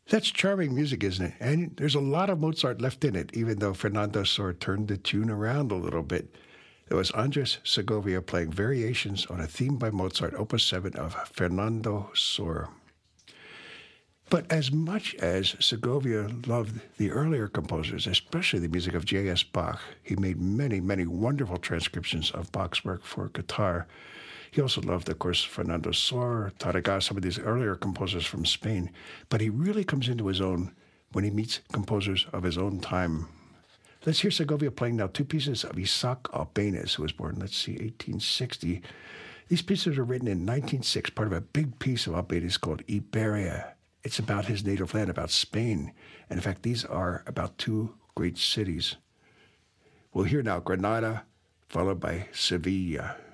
That's charming music, isn't it? And there's a lot of Mozart left in it, even though Fernando Sor turned the tune around a little bit. There was Andres Segovia playing variations on a theme by Mozart, Opus 7 of Fernando Sor. But as much as Segovia loved the earlier composers, especially the music of J.S. Bach, he made many, many wonderful transcriptions of Bach's work for guitar. He also loved, of course, Fernando Sor, Tarragá, some of these earlier composers from Spain. But he really comes into his own when he meets composers of his own time. Let's hear Segovia playing now two pieces of Isaac Albéniz, who was born, 1860. These pieces were written in 1906, part of a big piece of Albéniz called Iberia. It's about his native land, about Spain. And in fact, these are about two great cities. We'll hear now Granada, followed by Sevilla.